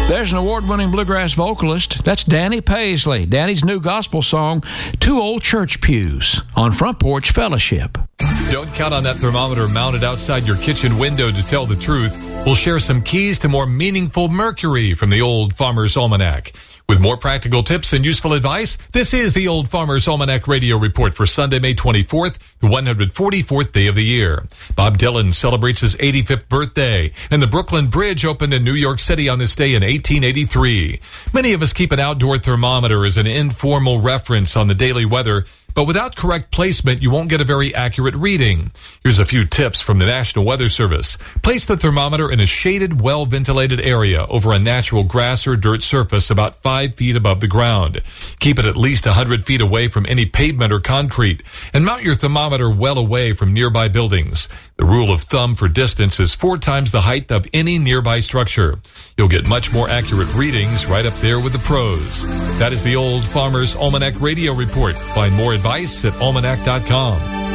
There's an award-winning bluegrass vocalist. That's Danny Paisley. Danny's new gospel song, Two Old Church Pews, on Front Porch Fellowship. Don't count on that thermometer mounted outside your kitchen window to tell the truth. We'll share some keys to more meaningful mercury from the Old Farmer's Almanac. With more practical tips and useful advice, this is the Old Farmer's Almanac Radio Report for Sunday, May 24th, the 144th day of the year. Bob Dylan celebrates his 85th birthday, and the Brooklyn Bridge opened in New York City on this day in 1883. Many of us keep an outdoor thermometer as an informal reference on the daily weather, but without correct placement, you won't get a very accurate reading. Here's a few tips from the National Weather Service. Place the thermometer in a shaded, well-ventilated area over a natural grass or dirt surface about 5 feet above the ground. Keep it at least 100 feet away from any pavement or concrete, and mount your thermometer well away from nearby buildings. The rule of thumb for distance is 4 times the height of any nearby structure. You'll get much more accurate readings right up there with the pros. That is the Old Farmer's Almanac Radio Report. Find more advice at almanac.com.